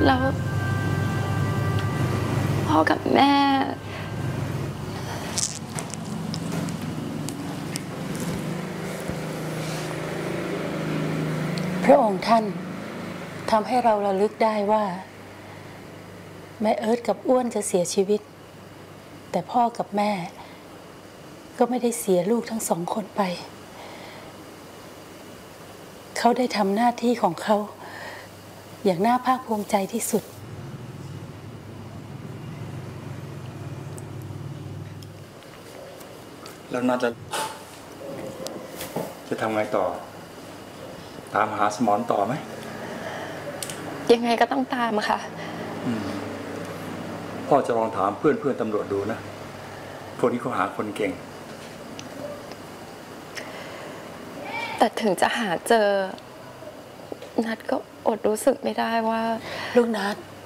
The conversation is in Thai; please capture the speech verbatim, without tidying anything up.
แล้วพ่อกับแม่พระองค์ท่านทำให้เราระลึกได้ว่าแม่เอิร์ธกับอ้วนจะเสียชีวิตแต่พ่อกับแม่ก็ไม่ได้เสียลูกทั้งสองคนไปเขาได้ทำหน้าที่ของเขาอย่างน่าภาคภูมิใจที่สุดแล้วน่าจะจะทำไงต่อตามหาสมรต่อไหมยังไงก็ต้องตามค่ะพ่อจะลองถามเพื่อนเพื่อนตำรวจดูนะพวกนี้เขาหาคนเก่งแต่ถึงจะหาเจอนัดก็อดรู้สึกไม่ได้ว่าลูกนัด